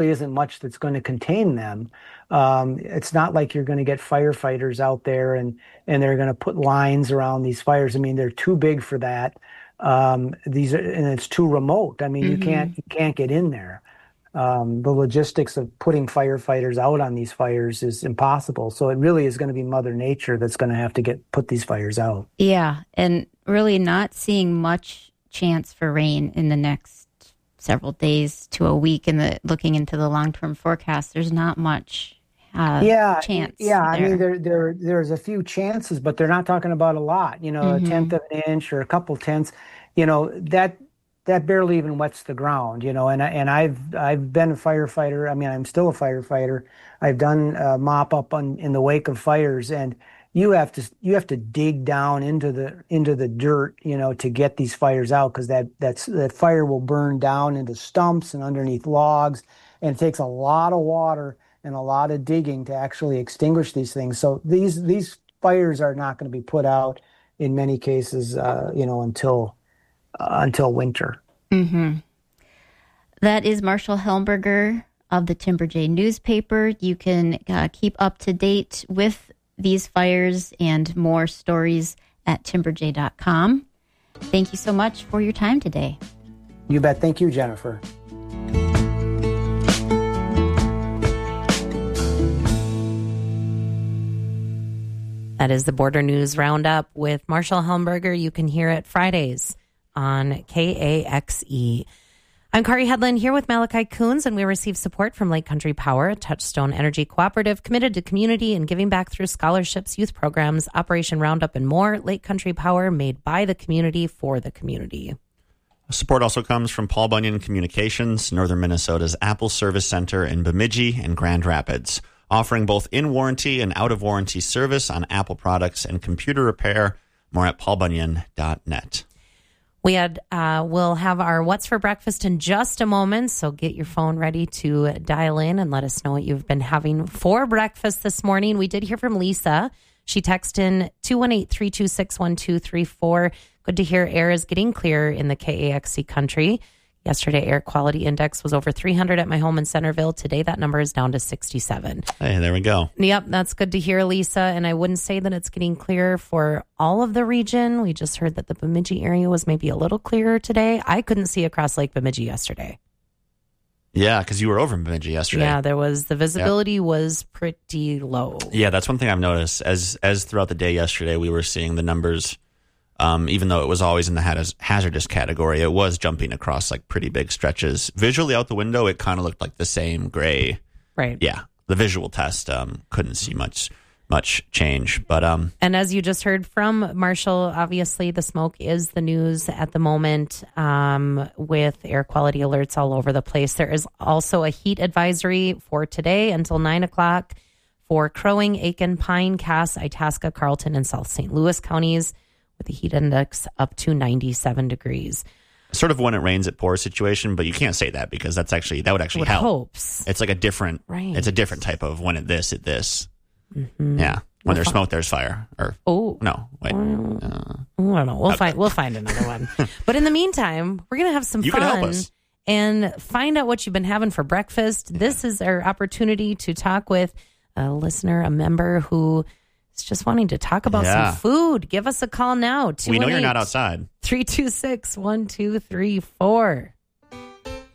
isn't much that's going to contain them. It's not like you're going to get firefighters out there and they're going to put lines around these fires. I mean, they're too big for that. And it's too remote. I mean, you can't get in there. The logistics of putting firefighters out on these fires is impossible. So it really is going to be Mother Nature that's going to have to put these fires out. Yeah, and really not seeing much chance for rain in the next several days to a week. Looking into the long-term forecast, there's not much chance. Yeah, I mean, there's a few chances, but they're not talking about a lot. A tenth of an inch or a couple tenths. That barely even wets the ground, and I've been a firefighter. I mean, I'm still a firefighter. I've done mop up in the wake of fires, and you have to dig down into the dirt, to get these fires out, because that fire will burn down into stumps and underneath logs, and it takes a lot of water and a lot of digging to actually extinguish these things. So these fires are not going to be put out in many cases, until winter. Mm-hmm. That is Marshall Helmberger of the Timber Jay newspaper. You can keep up to date with these fires and more stories at timberjay.com. Thank you so much for your time today. You bet. Thank you, Jennifer. That is the Border News Roundup with Marshall Helmberger. You can hear it Fridays on KAXE. I'm Kari Hedlund here with Malachi Coons, and we receive support from Lake Country Power, a Touchstone Energy cooperative committed to community and giving back through scholarships, youth programs, Operation Roundup, and more. Lake Country Power, made by the community for the community. Support also comes from Paul Bunyan Communications, Northern Minnesota's Apple Service Center in Bemidji and Grand Rapids, offering both in-warranty and out-of-warranty service on Apple products and computer repair. More at paulbunyan.net. We'll have our What's for Breakfast in just a moment, so get your phone ready to dial in and let us know what you've been having for breakfast this morning. We did hear from Lisa. She texted in 218-326-1234. Good to hear air is getting clear in the KAXE country. Yesterday, air quality index was over 300 at my home in Centerville. Today, that number is down to 67. Hey, there we go. Yep, that's good to hear, Lisa. And I wouldn't say that it's getting clear for all of the region. We just heard that the Bemidji area was maybe a little clearer today. I couldn't see across Lake Bemidji yesterday. Yeah, because you were over in Bemidji yesterday. Yeah, the visibility was pretty low. Yeah, that's one thing I've noticed. As throughout the day yesterday, we were seeing the numbers. Even though it was always in the hazardous category, it was jumping across like pretty big stretches. Visually out the window, it kind of looked like the same gray. Right. Yeah. The visual test couldn't see much change. But and as you just heard from Marshall, obviously the smoke is the news at the moment, with air quality alerts all over the place. There is also a heat advisory for today until 9 o'clock for Crow Wing, Aiken, Pine, Cass, Itasca, Carlton, and South St. Louis counties, with the heat index up to 97 degrees. Sort of when it rains it pours situation, but you can't say that because that would actually help. Hopes. It's like a different, right. It's a different type of when it this. Mm-hmm. Yeah. When there's smoke, there's fire. Or no, wait. I don't know. We'll find another one. But in the meantime, we're gonna have some fun. You can help us. And find out what you've been having for breakfast. Yeah. This is our opportunity to talk with a listener, a member who is just wanting to talk about some food. Give us a call now. We know you're not outside. 326-1234.